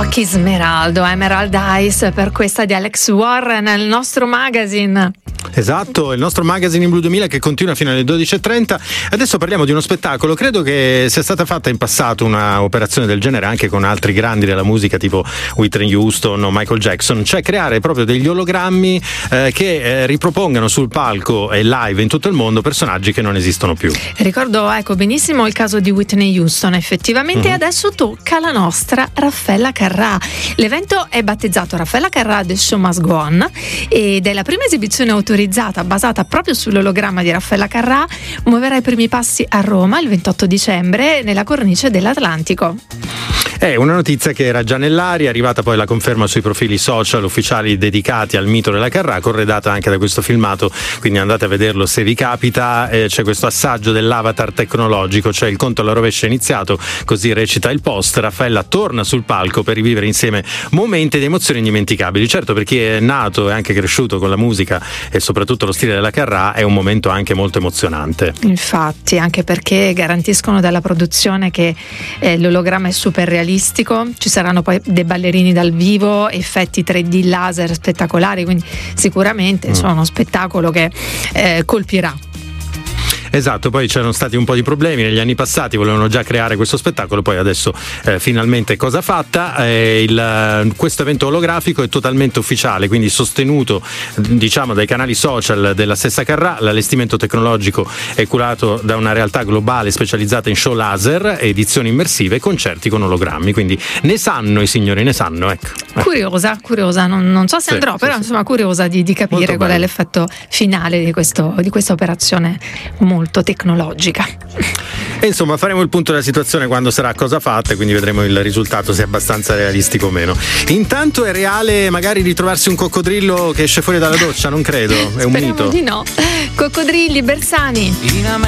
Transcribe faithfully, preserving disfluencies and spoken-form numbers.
Che smeraldo, Emerald Eyes, per questa di Alex Warren, il nostro magazine. Esatto, il nostro magazine in blu duemila che continua fino alle dodici e trenta. Adesso parliamo di uno spettacolo. Credo che sia stata fatta in passato una operazione del genere anche con altri grandi della musica tipo Whitney Houston o Michael Jackson, cioè creare proprio degli ologrammi eh, che eh, ripropongano sul palco e live in tutto il mondo personaggi che non esistono più. Ricordo ecco benissimo il caso di Whitney Houston effettivamente. Mm-hmm. Adesso tocca la nostra Raffaella Carrà. L'evento è battezzato Raffaella Carrà The Show Must Go On ed è la prima esibizione autorizzata basata proprio sull'ologramma di Raffaella Carrà. Muoverà i primi passi a Roma il ventotto dicembre nella cornice dell'Atlantico. È una notizia che era già nell'aria, è arrivata poi la conferma sui profili social ufficiali dedicati al mito della Carrà, corredata anche da questo filmato, quindi andate a vederlo se vi capita. Eh, c'è questo assaggio dell'avatar tecnologico, cioè il conto alla rovescia è iniziato, così recita il post. Raffaella torna sul palco per rivivere insieme momenti ed emozioni indimenticabili. Certo, per chi è nato e anche cresciuto con la musica e soprattutto lo stile della Carrà è un momento anche molto emozionante. Infatti, anche perché garantiscono dalla produzione che eh, l'ologramma è super realistico. Ci saranno poi dei ballerini dal vivo, effetti tre D laser spettacolari, quindi sicuramente mm. insomma, uno spettacolo che eh, colpirà. Esatto, poi c'erano stati un po' di problemi negli anni passati, volevano già creare questo spettacolo, poi adesso eh, finalmente cosa fatta. Eh, il, questo evento olografico è totalmente ufficiale, quindi sostenuto diciamo dai canali social della stessa Carrà. L'allestimento tecnologico è curato da una realtà globale specializzata in show laser, edizioni immersive e concerti con ologrammi, quindi ne sanno i signori, ne sanno, ecco. Curiosa, curiosa, non, non so se sì, andrò, sì, però sì. insomma curiosa di, di capire Molto qual bello. è l'effetto finale di, questo, di questa operazione molto tecnologica. E insomma faremo il punto della situazione quando sarà cosa fatta, quindi vedremo il risultato se è abbastanza realistico o meno. Intanto è reale magari ritrovarsi un coccodrillo che esce fuori dalla doccia? Non credo, è un Speriamo mito. di no. Coccodrilli, Bersani.